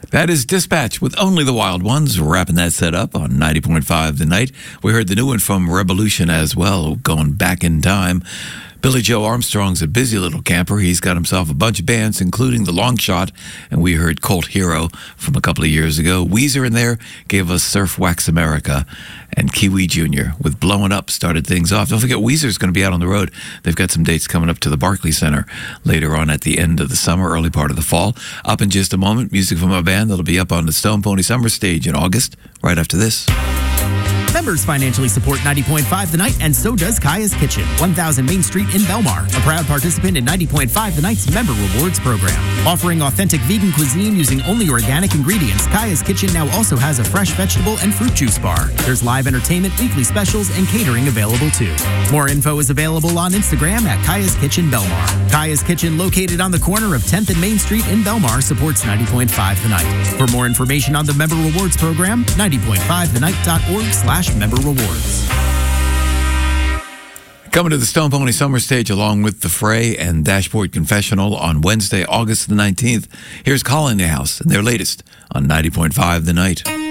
That is Dispatch with Only the Wild Ones, wrapping that set up on 90.5 The Night. We heard the new one from Revolution as well, going back in time. Billy Joe Armstrong's a busy little camper. He's got himself a bunch of bands, including The Long Shot, and we heard Colt Hero from a couple of years ago. Weezer in there gave us Surf Wax America, and Kiwi Jr. with Blowing Up started things off. Don't forget, Weezer's going to be out on the road. They've got some dates coming up to the Barclays Center later on at the end of the summer, early part of the fall. Up in just a moment, music from a band that'll be up on the Stone Pony Summer stage in August, right after this. Members financially support 90.5 The Night, and so does Kaya's Kitchen, 1000 Main Street in Belmar, a proud participant in 90.5 The Night's Member Rewards program. Offering authentic vegan cuisine using only organic ingredients, Kaya's Kitchen now also has a fresh vegetable and fruit juice bar. There's live entertainment, weekly specials, and catering available too. More info is available on Instagram at Kaya's Kitchen Belmar. Kaya's Kitchen, located on the corner of 10th and Main Street in Belmar, supports 90.5 The Night. For more information on the Member Rewards program, 90.5thenight.org/member rewards. Coming to the Stone Pony Summer stage along with The Fray and Dashboard Confessional on Wednesday, August the 19th. Here's Colony House and their latest on 90.5 The Night.